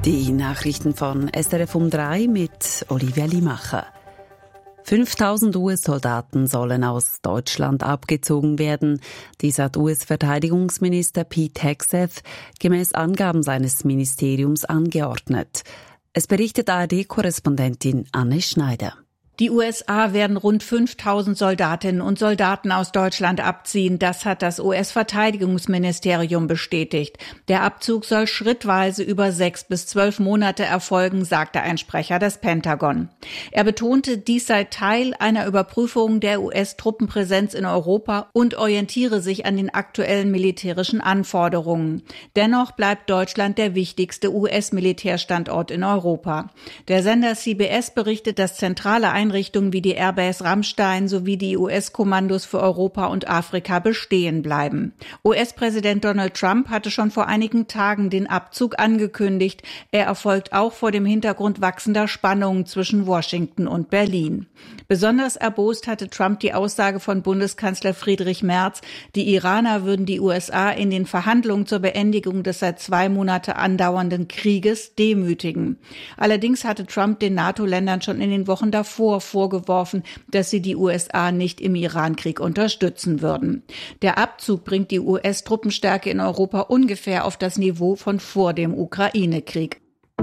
Die Nachrichten von SRF um 3 mit Olivia Limacher. 5000 US-Soldaten sollen aus Deutschland abgezogen werden. Dies hat US-Verteidigungsminister Pete Hegseth gemäß Angaben seines Ministeriums angeordnet. Es berichtet ARD-Korrespondentin Anne Schneider. Die USA werden rund 5000 Soldatinnen und Soldaten aus Deutschland abziehen. Das hat das US-Verteidigungsministerium bestätigt. Der Abzug soll schrittweise über 6 bis 12 Monate erfolgen, sagte ein Sprecher des Pentagon. Er betonte, dies sei Teil einer Überprüfung der US-Truppenpräsenz in Europa und orientiere sich an den aktuellen militärischen Anforderungen. Dennoch bleibt Deutschland der wichtigste US-Militärstandort in Europa. Der Sender CBS berichtet, dass zentrale Einrichtungen wie die Airbase Ramstein sowie die US-Kommandos für Europa und Afrika bestehen bleiben. US-Präsident Donald Trump hatte schon vor einigen Tagen den Abzug angekündigt. Er erfolgt auch vor dem Hintergrund wachsender Spannungen zwischen Washington und Berlin. Besonders erbost hatte Trump die Aussage von Bundeskanzler Friedrich Merz, die Iraner würden die USA in den Verhandlungen zur Beendigung des seit 2 Monate andauernden Krieges demütigen. Allerdings hatte Trump den NATO-Ländern schon in den Wochen davor vorgeworfen, dass sie die USA nicht im Irankrieg unterstützen würden. Der Abzug bringt die US-Truppenstärke in Europa ungefähr auf das Niveau von vor dem Ukraine-Krieg.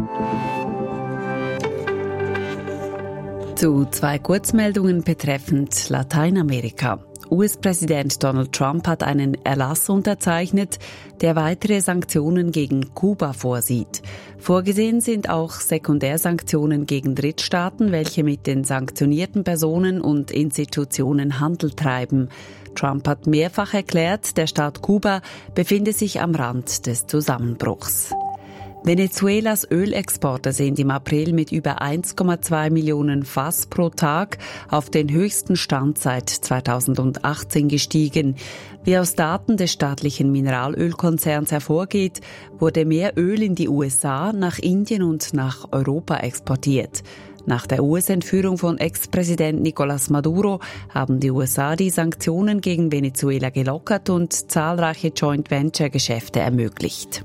Zu 2 Kurzmeldungen betreffend Lateinamerika. US-Präsident Donald Trump hat einen Erlass unterzeichnet, der weitere Sanktionen gegen Kuba vorsieht. Vorgesehen sind auch Sekundärsanktionen gegen Drittstaaten, welche mit den sanktionierten Personen und Institutionen Handel treiben. Trump hat mehrfach erklärt, der Staat Kuba befinde sich am Rand des Zusammenbruchs. Venezuelas Ölexporte sind im April mit über 1,2 Millionen Fass pro Tag auf den höchsten Stand seit 2018 gestiegen. Wie aus Daten des staatlichen Mineralölkonzerns hervorgeht, wurde mehr Öl in die USA, nach Indien und nach Europa exportiert. Nach der US-Entführung von Ex-Präsident Nicolás Maduro haben die USA die Sanktionen gegen Venezuela gelockert und zahlreiche Joint-Venture-Geschäfte ermöglicht.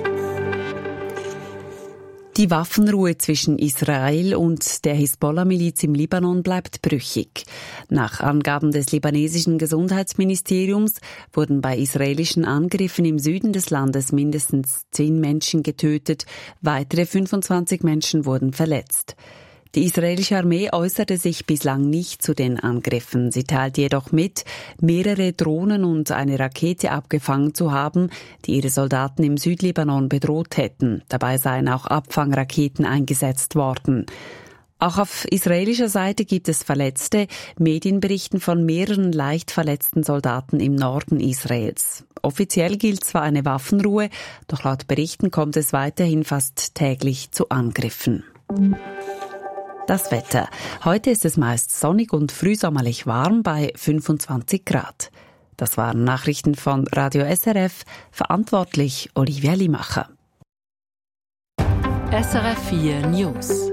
Die Waffenruhe zwischen Israel und der Hisbollah-Miliz im Libanon bleibt brüchig. Nach Angaben des libanesischen Gesundheitsministeriums wurden bei israelischen Angriffen im Süden des Landes mindestens 10 Menschen getötet, weitere 25 Menschen wurden verletzt. Die israelische Armee äußerte sich bislang nicht zu den Angriffen. Sie teilte jedoch mit, mehrere Drohnen und eine Rakete abgefangen zu haben, die ihre Soldaten im Südlibanon bedroht hätten. Dabei seien auch Abfangraketen eingesetzt worden. Auch auf israelischer Seite gibt es Verletzte. Medien berichten von mehreren leicht verletzten Soldaten im Norden Israels. Offiziell gilt zwar eine Waffenruhe, doch laut Berichten kommt es weiterhin fast täglich zu Angriffen. Das Wetter. Heute ist es meist sonnig und frühsommerlich warm bei 25 Grad. Das waren Nachrichten von Radio SRF, verantwortlich Olivia Limacher. SRF 4 News.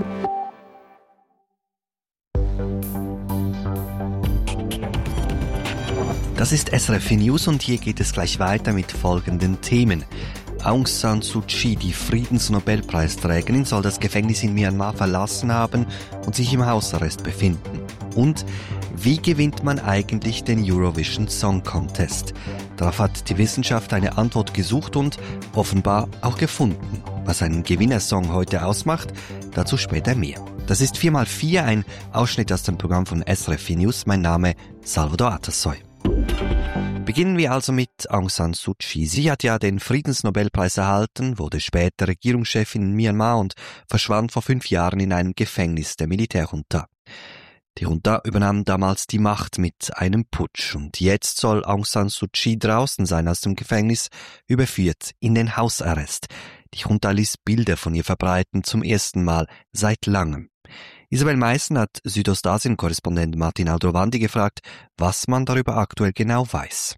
Das ist SRF 4 News und hier geht es gleich weiter mit folgenden Themen. Aung San Suu Kyi, die Friedensnobelpreisträgerin, soll das Gefängnis in Myanmar verlassen haben und sich im Hausarrest befinden. Und wie gewinnt man eigentlich den Eurovision Song Contest? Darauf hat die Wissenschaft eine Antwort gesucht und offenbar auch gefunden. Was einen Gewinnersong heute ausmacht, dazu später mehr. Das ist 4x4, ein Ausschnitt aus dem Programm von SRF 4 News. Mein Name Salvador Atassoy. Beginnen wir also mit Aung San Suu Kyi. Sie hat ja den Friedensnobelpreis erhalten, wurde später Regierungschefin in Myanmar und verschwand vor 5 Jahren in einem Gefängnis der Militärjunta. Die Junta übernahm damals die Macht mit einem Putsch und jetzt soll Aung San Suu Kyi draußen sein aus dem Gefängnis, überführt in den Hausarrest. Die Junta ließ Bilder von ihr verbreiten, zum ersten Mal seit langem. Isabel Meissen hat Südostasien-Korrespondent Martin Aldrovandi gefragt, was man darüber aktuell genau weiß.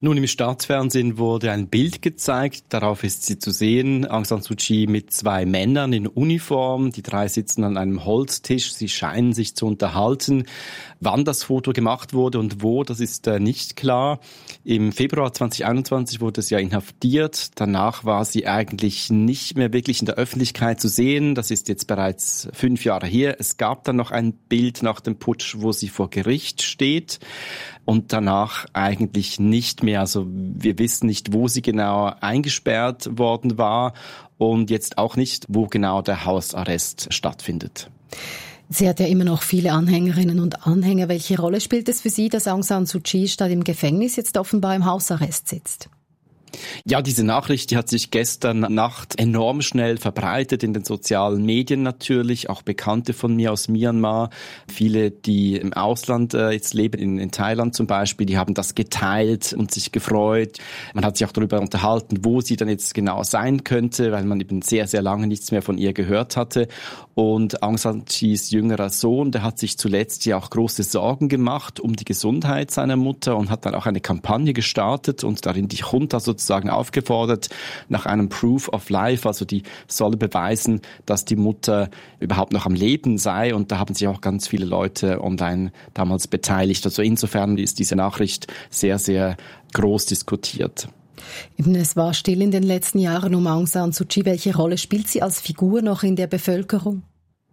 Nun, im Staatsfernsehen wurde ein Bild gezeigt, darauf ist sie zu sehen, Aung San Suu Kyi mit 2 Männern in Uniform. Die 3 sitzen an einem Holztisch, sie scheinen sich zu unterhalten. Wann das Foto gemacht wurde und wo, das ist nicht klar. Im Februar 2021 wurde sie ja inhaftiert. Danach war sie eigentlich nicht mehr wirklich in der Öffentlichkeit zu sehen. Das ist jetzt bereits 5 Jahre her. Es gab dann noch ein Bild nach dem Putsch, wo sie vor Gericht steht. Und danach eigentlich nicht mehr. Also wir wissen nicht, wo sie genau eingesperrt worden war und jetzt auch nicht, wo genau der Hausarrest stattfindet. Sie hat ja immer noch viele Anhängerinnen und Anhänger. Welche Rolle spielt es für Sie, dass Aung San Suu Kyi statt im Gefängnis jetzt offenbar im Hausarrest sitzt? Ja, diese Nachricht, die hat sich gestern Nacht enorm schnell verbreitet in den sozialen Medien natürlich, auch Bekannte von mir aus Myanmar, viele, die im Ausland jetzt leben, in Thailand zum Beispiel, die haben das geteilt und sich gefreut. Man hat sich auch darüber unterhalten, wo sie dann jetzt genau sein könnte, weil man eben sehr, sehr lange nichts mehr von ihr gehört hatte. Und Aung San Suu Kyis jüngerer Sohn, der hat sich zuletzt ja auch große Sorgen gemacht um die Gesundheit seiner Mutter und hat dann auch eine Kampagne gestartet und darin die Junta sozusagen aufgefordert nach einem Proof of Life, also die solle beweisen, dass die Mutter überhaupt noch am Leben sei, und da haben sich auch ganz viele Leute online damals beteiligt. Also insofern ist diese Nachricht sehr, sehr groß diskutiert. Eben, es war still in den letzten Jahren um Aung San Suu Kyi. Welche Rolle spielt sie als Figur noch in der Bevölkerung?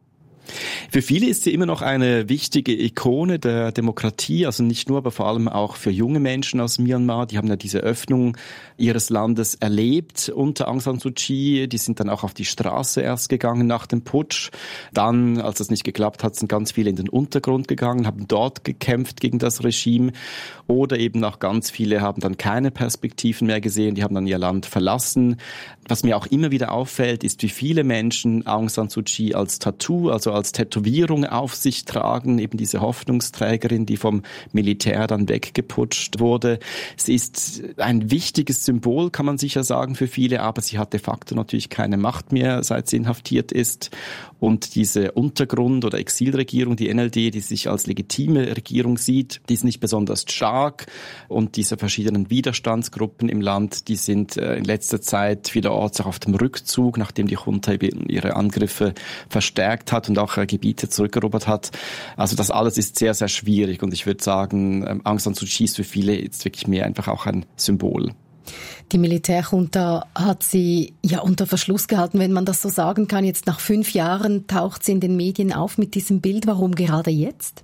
Für viele ist sie immer noch eine wichtige Ikone der Demokratie, also nicht nur, aber vor allem auch für junge Menschen aus Myanmar. Die haben ja diese Öffnung ihres Landes erlebt unter Aung San Suu Kyi. Die sind dann auch auf die Straße erst gegangen nach dem Putsch. Dann, als das nicht geklappt hat, sind ganz viele in den Untergrund gegangen, haben dort gekämpft gegen das Regime. Oder eben auch ganz viele haben dann keine Perspektiven mehr gesehen, die haben dann ihr Land verlassen. Was mir auch immer wieder auffällt, ist, wie viele Menschen Aung San Suu Kyi als Tattoo, also als Tätowierung auf sich tragen, eben diese Hoffnungsträgerin, die vom Militär dann weggeputscht wurde. Sie ist ein wichtiges Symbol, kann man sicher sagen, für viele, aber sie hat de facto natürlich keine Macht mehr, seit sie inhaftiert ist. Und diese Untergrund- oder Exilregierung, die NLD, die sich als legitime Regierung sieht, die ist nicht besonders stark. Und diese verschiedenen Widerstandsgruppen im Land, die sind in letzter Zeit vielerorts auch auf dem Rückzug, nachdem die Junta ihre Angriffe verstärkt hat und auch Gebiete zurückerobert hat. Also das alles ist sehr, sehr schwierig. Und ich würde sagen, Aung San Suu Kyi ist für viele jetzt wirklich mehr einfach auch ein Symbol. Die Militärjunta hat sie ja unter Verschluss gehalten, wenn man das so sagen kann. Jetzt nach 5 Jahren taucht sie in den Medien auf mit diesem Bild. Warum gerade jetzt?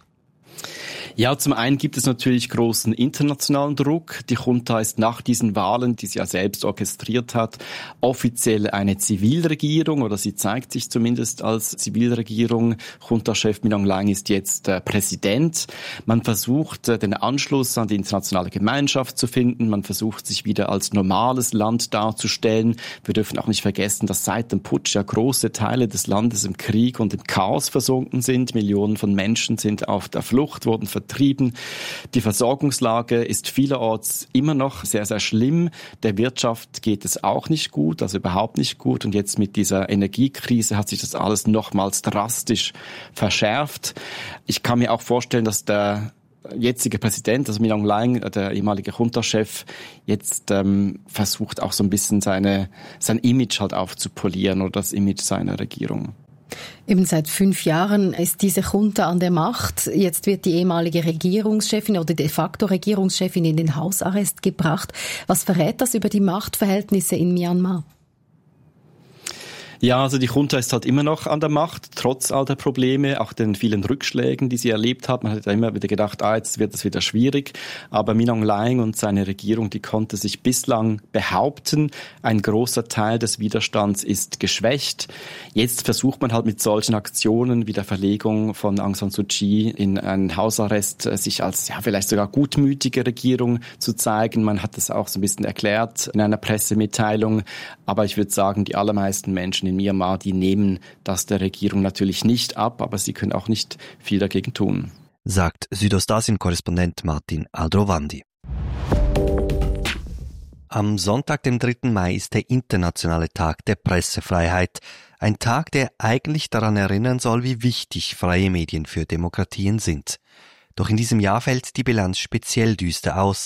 Ja, zum einen gibt es natürlich großen internationalen Druck. Die Junta ist nach diesen Wahlen, die sie ja selbst orchestriert hat, offiziell eine Zivilregierung, oder sie zeigt sich zumindest als Zivilregierung. Junta-Chef Min Aung Hlaing ist jetzt Präsident. Man versucht, den Anschluss an die internationale Gemeinschaft zu finden. Man versucht, sich wieder als normales Land darzustellen. Wir dürfen auch nicht vergessen, dass seit dem Putsch ja große Teile des Landes im Krieg und im Chaos versunken sind. Millionen von Menschen sind auf der Flucht, wurden vertrieben. Die Versorgungslage ist vielerorts immer noch sehr, sehr schlimm. Der Wirtschaft geht es auch nicht gut, also überhaupt nicht gut. Und jetzt mit dieser Energiekrise hat sich das alles nochmals drastisch verschärft. Ich kann mir auch vorstellen, dass der jetzige Präsident, also Min Aung Hlaing, der ehemalige Junta-Chef, jetzt versucht auch so ein bisschen sein Image halt aufzupolieren, oder das Image seiner Regierung. Eben seit 5 Jahren ist diese Junta an der Macht. Jetzt wird die ehemalige Regierungschefin oder de facto Regierungschefin in den Hausarrest gebracht. Was verrät das über die Machtverhältnisse in Myanmar? Ja, also die Junta ist halt immer noch an der Macht, trotz all der Probleme, auch den vielen Rückschlägen, die sie erlebt hat. Man hat ja immer wieder gedacht, jetzt wird es wieder schwierig. Aber Min Aung Hlaing und seine Regierung, die konnte sich bislang behaupten. Ein großer Teil des Widerstands ist geschwächt. Jetzt versucht man halt mit solchen Aktionen wie der Verlegung von Aung San Suu Kyi in einen Hausarrest sich als vielleicht sogar gutmütige Regierung zu zeigen. Man hat das auch so ein bisschen erklärt in einer Pressemitteilung. Aber ich würde sagen, die allermeisten Menschen in Myanmar, die nehmen das der Regierung natürlich nicht ab, aber sie können auch nicht viel dagegen tun. Sagt Südostasien-Korrespondent Martin Aldrovandi. Am Sonntag, dem 3. Mai, ist der internationale Tag der Pressefreiheit. Ein Tag, der eigentlich daran erinnern soll, wie wichtig freie Medien für Demokratien sind. Doch in diesem Jahr fällt die Bilanz speziell düster aus.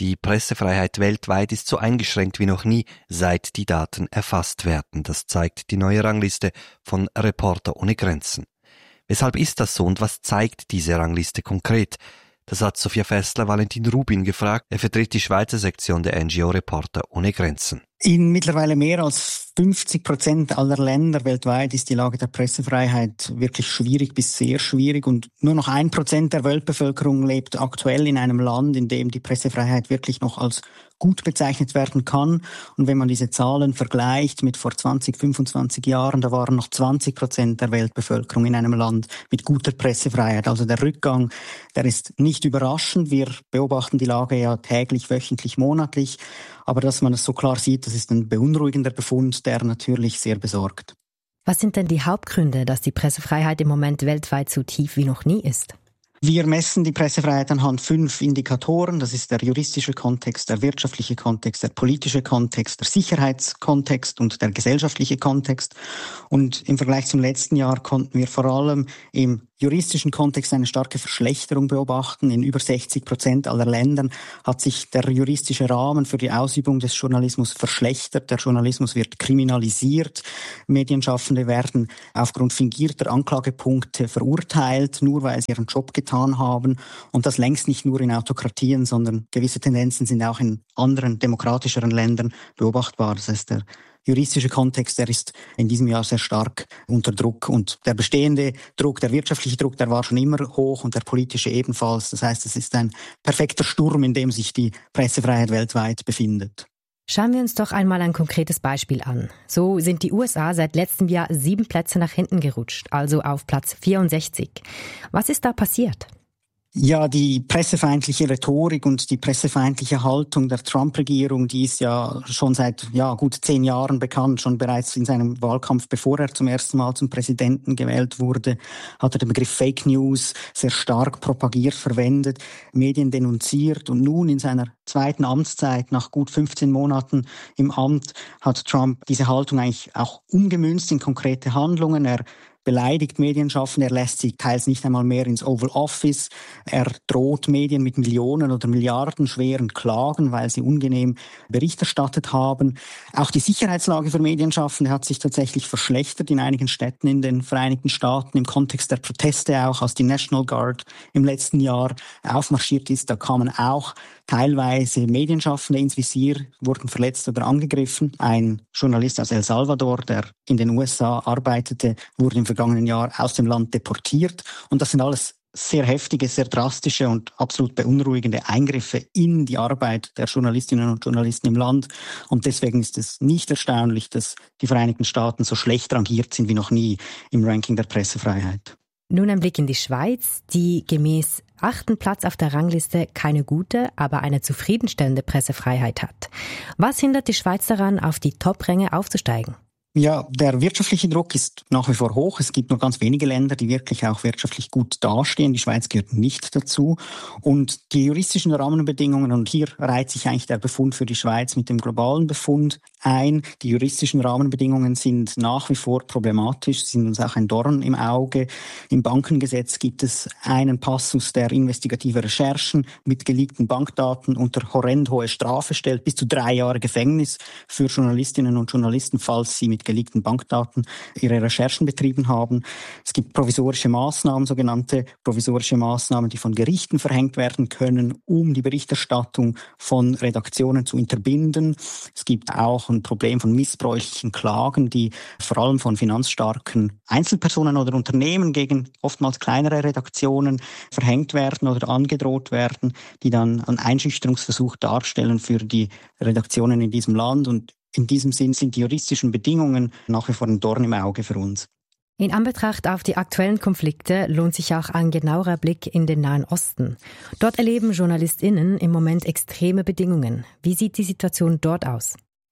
Die Pressefreiheit weltweit ist so eingeschränkt wie noch nie, seit die Daten erfasst werden. Das zeigt die neue Rangliste von Reporter ohne Grenzen. Weshalb ist das so und was zeigt diese Rangliste konkret? Das hat Sophia Fessler Valentin Rubin gefragt. Er vertritt die Schweizer Sektion der NGO Reporter ohne Grenzen. In mittlerweile mehr als 50% aller Länder weltweit ist die Lage der Pressefreiheit wirklich schwierig bis sehr schwierig und nur noch 1% der Weltbevölkerung lebt aktuell in einem Land, in dem die Pressefreiheit wirklich noch als gut bezeichnet werden kann. Und wenn man diese Zahlen vergleicht mit vor 20, 25 Jahren, da waren noch 20% der Weltbevölkerung in einem Land mit guter Pressefreiheit. Also der Rückgang, der ist nicht überraschend. Wir beobachten die Lage ja täglich, wöchentlich, monatlich. Aber dass man es so klar sieht, das ist ein beunruhigender Befund, der natürlich sehr besorgt. Was sind denn die Hauptgründe, dass die Pressefreiheit im Moment weltweit so tief wie noch nie ist? Wir messen die Pressefreiheit anhand 5 Indikatoren. Das ist der juristische Kontext, der wirtschaftliche Kontext, der politische Kontext, der Sicherheitskontext und der gesellschaftliche Kontext. Und im Vergleich zum letzten Jahr konnten wir vor allem im juristischen Kontext eine starke Verschlechterung beobachten. In über 60% aller Ländern hat sich der juristische Rahmen für die Ausübung des Journalismus verschlechtert. Der Journalismus wird kriminalisiert. Medienschaffende werden aufgrund fingierter Anklagepunkte verurteilt, nur weil sie ihren Job getan haben. Und das längst nicht nur in Autokratien, sondern gewisse Tendenzen sind auch in anderen demokratischeren Ländern beobachtbar. Das heißt, der juristische Kontext, der ist in diesem Jahr sehr stark unter Druck. Und der bestehende Druck, der wirtschaftliche Druck, der war schon immer hoch und der politische ebenfalls. Das heißt, es ist ein perfekter Sturm, in dem sich die Pressefreiheit weltweit befindet. Schauen wir uns doch einmal ein konkretes Beispiel an. So sind die USA seit letztem Jahr 7 Plätze nach hinten gerutscht, also auf Platz 64. Was ist da passiert? Ja, die pressefeindliche Rhetorik und die pressefeindliche Haltung der Trump-Regierung, die ist ja schon seit gut 10 Jahren bekannt. Schon bereits in seinem Wahlkampf, bevor er zum ersten Mal zum Präsidenten gewählt wurde, hat er den Begriff Fake News sehr stark propagiert, verwendet, Medien denunziert. Und nun in seiner zweiten Amtszeit, nach gut 15 Monaten im Amt, hat Trump diese Haltung eigentlich auch umgemünzt in konkrete Handlungen. Er beleidigt Medienschaffende, er lässt sie teils nicht einmal mehr ins Oval Office, er droht Medien mit Millionen oder Milliarden schweren Klagen, weil sie ungenehm Bericht erstattet haben. Auch die Sicherheitslage für Medienschaffende hat sich tatsächlich verschlechtert in einigen Städten in den Vereinigten Staaten, im Kontext der Proteste auch, als die National Guard im letzten Jahr aufmarschiert ist, da kamen auch teilweise Medienschaffende ins Visier, wurden verletzt oder angegriffen. Ein Journalist aus El Salvador, der in den USA arbeitete, wurde im vergangenen Jahr aus dem Land deportiert. Und das sind alles sehr heftige, sehr drastische und absolut beunruhigende Eingriffe in die Arbeit der Journalistinnen und Journalisten im Land. Und deswegen ist es nicht erstaunlich, dass die Vereinigten Staaten so schlecht rangiert sind wie noch nie im Ranking der Pressefreiheit. Nun ein Blick in die Schweiz, die gemäß 8. Platz auf der Rangliste keine gute, aber eine zufriedenstellende Pressefreiheit hat. Was hindert die Schweiz daran, auf die Top-Ränge aufzusteigen? Ja, der wirtschaftliche Druck ist nach wie vor hoch. Es gibt nur ganz wenige Länder, die wirklich auch wirtschaftlich gut dastehen. Die Schweiz gehört nicht dazu. Und die juristischen Rahmenbedingungen, und hier reiht sich eigentlich der Befund für die Schweiz mit dem globalen Befund ein. Die juristischen Rahmenbedingungen sind nach wie vor problematisch, sind uns auch ein Dorn im Auge. Im Bankengesetz gibt es einen Passus, der investigative Recherchen mit geleakten Bankdaten unter horrend hohe Strafe stellt, bis zu 3 Jahre Gefängnis für Journalistinnen und Journalisten, falls sie mit geleakten Bankdaten ihre Recherchen betrieben haben. Es gibt provisorische Maßnahmen, sogenannte provisorische Maßnahmen, die von Gerichten verhängt werden können, um die Berichterstattung von Redaktionen zu unterbinden. Es gibt auch ein Problem von missbräuchlichen Klagen, die vor allem von finanzstarken Einzelpersonen oder Unternehmen gegen oftmals kleinere Redaktionen verhängt werden oder angedroht werden, die dann einen Einschüchterungsversuch darstellen für die Redaktionen in diesem Land. Und in diesem Sinn sind die juristischen Bedingungen nach wie vor ein Dorn im Auge für uns. In Anbetracht auf die aktuellen Konflikte lohnt sich auch ein genauerer Blick in den Nahen Osten. Dort erleben JournalistInnen im Moment extreme Bedingungen. Wie sieht die Situation dort aus?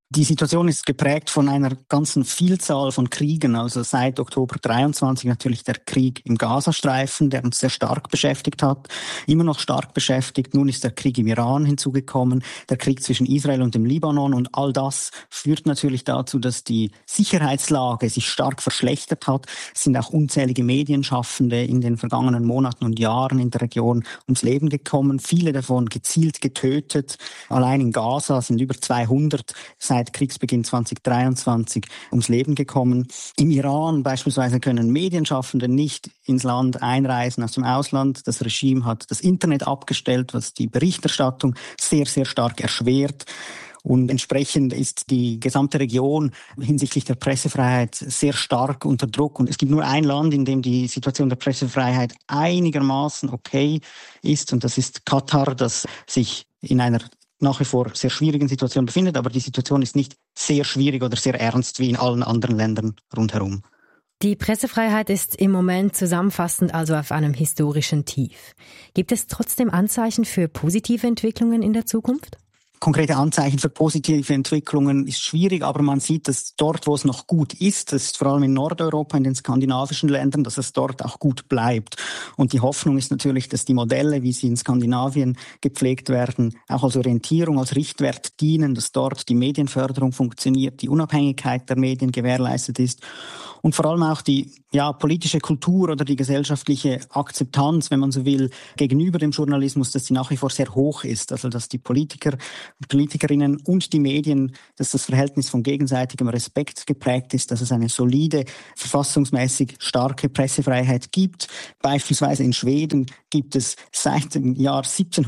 Die Situation ist geprägt von einer ganzen Vielzahl von Kriegen. Also seit Oktober 23 natürlich der Krieg im Gazastreifen, der uns sehr stark beschäftigt hat, immer noch stark beschäftigt. Nun ist der Krieg im Iran hinzugekommen, der Krieg zwischen Israel und dem Libanon, und all das führt natürlich dazu, dass die Sicherheitslage sich stark verschlechtert hat. Es sind auch unzählige Medienschaffende in den vergangenen Monaten und Jahren in der Region ums Leben gekommen, viele davon gezielt getötet. Allein in Gaza sind über 200 seit Kriegsbeginn 2023 ums Leben gekommen. Im Iran beispielsweise können Medienschaffende nicht ins Land einreisen aus dem Ausland. Das Regime hat das Internet abgestellt, was die Berichterstattung sehr, sehr stark erschwert. Und entsprechend ist die gesamte Region hinsichtlich der Pressefreiheit sehr stark unter Druck. Und es gibt nur ein Land, in dem die Situation der Pressefreiheit einigermaßen okay ist. Und das ist Katar, das sich in einer nach wie vor sehr schwierigen Situation befindet, aber die Situation ist nicht sehr schwierig oder sehr ernst wie in allen anderen Ländern rundherum. Die Pressefreiheit ist im Moment zusammenfassend also auf einem historischen Tief. Gibt es trotzdem Anzeichen für positive Entwicklungen in der Zukunft? Konkrete Anzeichen für positive Entwicklungen ist schwierig, aber man sieht, dass dort, wo es noch gut ist, das ist vor allem in Nordeuropa, in den skandinavischen Ländern, dass es dort auch gut bleibt. Und die Hoffnung ist natürlich, dass die Modelle, wie sie in Skandinavien gepflegt werden, auch als Orientierung, als Richtwert dienen, dass dort die Medienförderung funktioniert, die Unabhängigkeit der Medien gewährleistet ist und vor allem auch die politische Kultur oder die gesellschaftliche Akzeptanz, wenn man so will, gegenüber dem Journalismus, dass die nach wie vor sehr hoch ist. Also dass die Politikerinnen und die Medien, dass das Verhältnis von gegenseitigem Respekt geprägt ist, dass es eine solide, verfassungsmäßig starke Pressefreiheit gibt. Beispielsweise in Schweden gibt es seit dem Jahr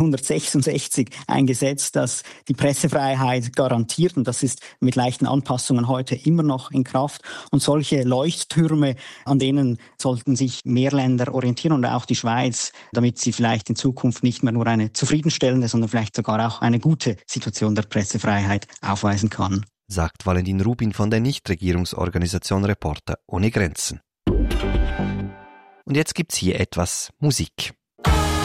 1766 ein Gesetz, das die Pressefreiheit garantiert, und das ist mit leichten Anpassungen heute immer noch in Kraft. Und solche Leuchttürme, an denen sollten sich mehr Länder orientieren und auch die Schweiz, damit sie vielleicht in Zukunft nicht mehr nur eine zufriedenstellende, sondern vielleicht sogar auch eine gute Situation der Pressefreiheit aufweisen kann. Sagt Valentin Rubin von der Nichtregierungsorganisation Reporter ohne Grenzen. Und jetzt gibt's hier etwas Musik.